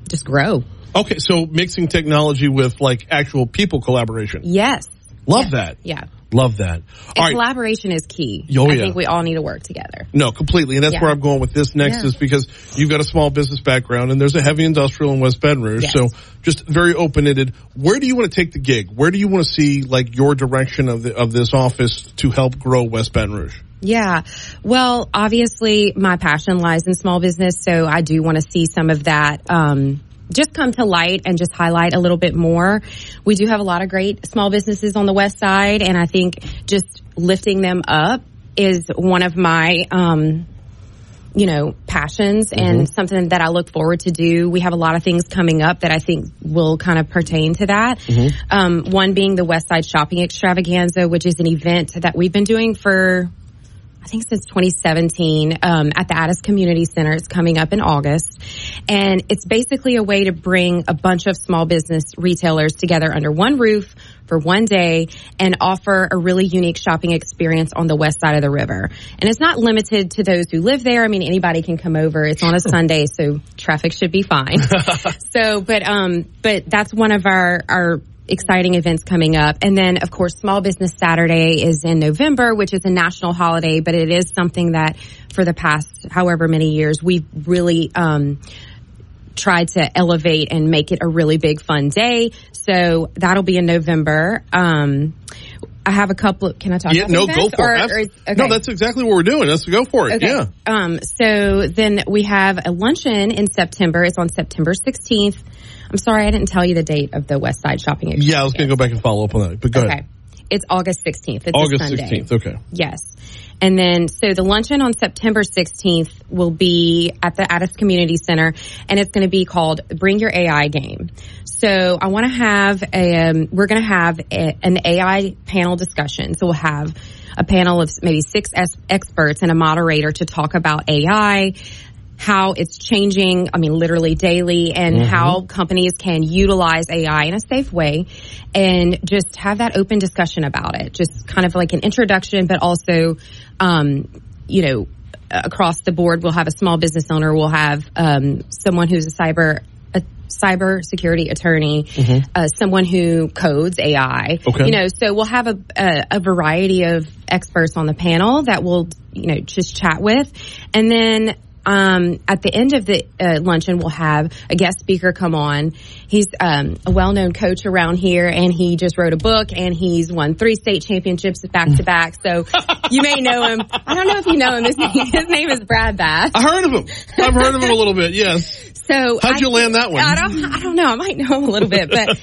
just grow. Okay, so mixing technology with like actual people collaboration. Yes. Love that. Yeah. Love that. And collaboration is key. Oh, I think we all need to work together. No, completely. And that's where I'm going with this next is because you've got a small business background and there's a heavy industrial in West Baton Rouge. Yes. So just very open-ended. Where do you want to take the gig? Where do you want to see like your direction of this office to help grow West Baton Rouge? Yeah. Well, obviously my passion lies in small business. So I do want to see some of that, just come to light and just highlight a little bit more. We do have a lot of great small businesses on the west side, and I think just lifting them up is one of my, passions and something that I look forward to do. We have a lot of things coming up that I think will kind of pertain to that. One being the West Side Shopping Extravaganza, which is an event that we've been doing for, I think since 2017, at the Addis Community Center. It's coming up in August. And it's basically a way to bring a bunch of small business retailers together under one roof for one day and offer a really unique shopping experience on the west side of the river. And it's not limited to those who live there. I mean, anybody can come over. It's on a Sunday, so traffic should be fine. But that's one of our exciting events coming up. And then, of course, Small Business Saturday is in November, which is a national holiday, but it is something that for the past however many years, we've really tried to elevate and make it a really big, fun day. So that'll be in November. I have a couple can I talk about no, go for it. Okay. No, that's exactly what we're doing. Let's go for it. Okay. Yeah. So then we have a luncheon in September. It's on September 16th. I'm sorry, I didn't tell you the date of the West Side Shopping Experience. Yeah, I was going to go back and follow up on that, but go ahead. It's August 16th. It's August a Sunday. 16th, okay. Yes. And then, so the luncheon on September 16th will be at the Addis Community Center, and it's going to be called Bring Your AI Game. So I want to have we're going to have an AI panel discussion. So we'll have a panel of maybe 6 experts and a moderator to talk about AI, how it's changing, I mean, literally daily, and how companies can utilize AI in a safe way, and just have that open discussion about it. Just kind of like an introduction, but also, across the board, we'll have a small business owner, we'll have someone who's a cyber security attorney, someone who codes AI. Okay. So we'll have a variety of experts on the panel that we'll, just chat with. And then at the end of the luncheon, we'll have a guest speaker come on. He's a well-known coach around here, and he just wrote a book, and he's won 3 state championships back to back. So you may know him. I don't know if you know him. His name is Brad Bass. I heard of him. I've heard of him a little bit. Yes. So how'd you land that one? I don't know. I might know him a little bit, but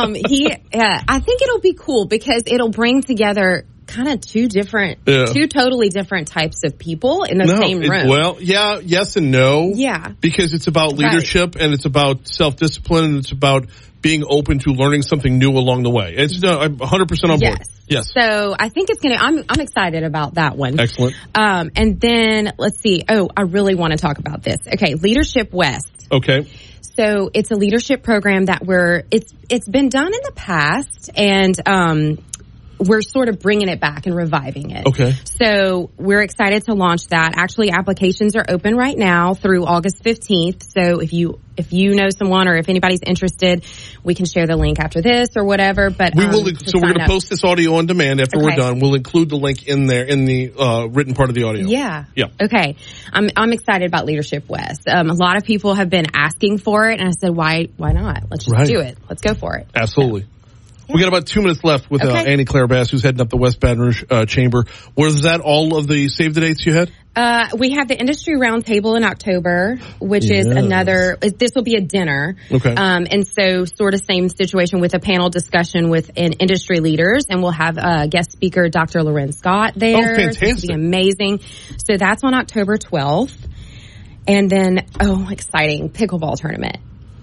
I think it'll be cool because it'll bring together kind of two totally different types of people in the same room. Yes and no. Yeah. Because it's about leadership and it's about self-discipline and it's about being open to learning something new along the way. It's I'm 100% on board. Yes. So I think it's I'm excited about that one. Excellent. And then let's see. Oh, I really want to talk about this. Okay. Leadership West. Okay. So it's a leadership program that it's been done in the past, and we're sort of bringing it back and reviving it. Okay. So we're excited to launch that. Actually, applications are open right now through August 15th. So if you know someone or if anybody's interested, we can share the link after this or whatever. But we will. So we're going to post this audio on demand after we're done. We'll include the link in there in the written part of the audio. Yeah. Yeah. Okay. I'm excited about Leadership West. A lot of people have been asking for it, and I said, why not? Let's just do it. Let's go for it. Absolutely. We got about 2 minutes left with Annie Claire Bass, who's heading up the West Baton Rouge Chamber. Was that all of the save the dates you had? We have the industry roundtable in October, which is another. This will be a dinner. Okay. And so sort of same situation with a panel discussion with industry leaders, and we'll have guest speaker Dr. Loren Scott there. Oh, fantastic! It's going to be amazing. So that's on October 12th, and then exciting pickleball tournament.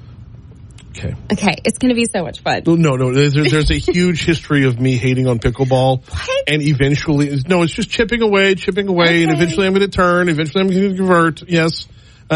Okay, it's going to be so much fun. No, there's a huge history of me hating on pickleball. What? And eventually, it's just chipping away, and eventually I'm going to turn, eventually I'm going to convert. Yes.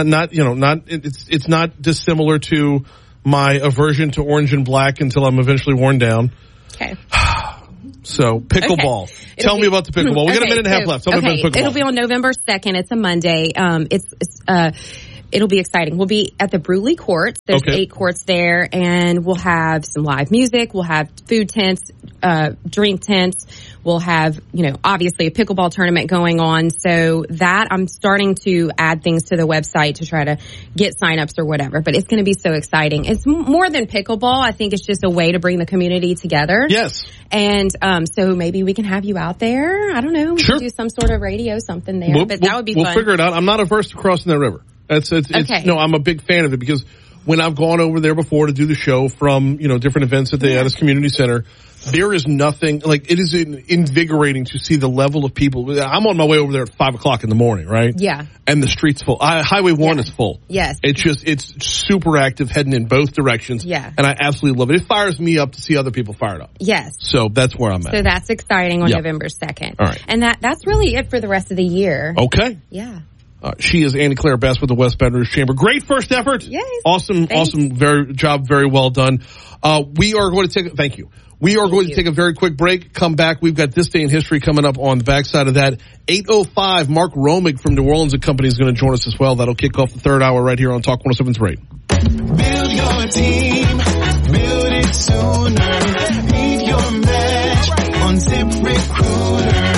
It's not dissimilar to my aversion to orange and black until I'm eventually worn down. Okay. So, pickleball. Okay. Tell me about the pickleball. We got a minute and a half left. Tell me about pickleball. It'll be on November 2nd. It's a Monday. it'll be exciting. We'll be at the Bruley Courts. There's 8 courts there, and we'll have some live music. We'll have food tents, drink tents. We'll have, obviously a pickleball tournament going on. So that I'm starting to add things to the website to try to get signups or whatever. But it's going to be so exciting. It's more than pickleball. I think it's just a way to bring the community together. Yes. And so maybe we can have you out there. I don't know. We can do some sort of radio, something there. But that would be fun. We'll figure it out. I'm not averse to crossing that river. No, I'm a big fan of it because when I've gone over there before to do the show from, different events at the Addis Community Center, there is nothing, it is invigorating to see the level of people. I'm on my way over there at 5:00 in the morning, right? Yeah. And the street's full. Highway 1 is full. Yes. It's super active heading in both directions. Yeah. And I absolutely love it. It fires me up to see other people fired up. Yes. So that's where I'm at. So that's exciting on November 2nd. All right. And that's really it for the rest of the year. Okay. Yeah. She is Annie Claire Best with the West Baton Rouge Chamber. Great first effort. Yes. Awesome. Thanks. Awesome. Very well done. We are going to thank you. We are going to take a very quick break. Come back. We've got This Day in History coming up on the backside of that. 8:05, Mark Romig from New Orleans and Company is going to join us as well. That'll kick off the third hour right here on Talk 107.3. Build your team. Build it sooner. Leave your match on ZipRecruiter.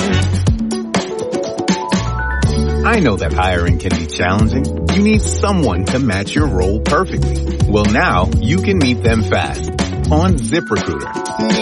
I know that hiring can be challenging. You need someone to match your role perfectly. Well, now you can meet them fast on ZipRecruiter.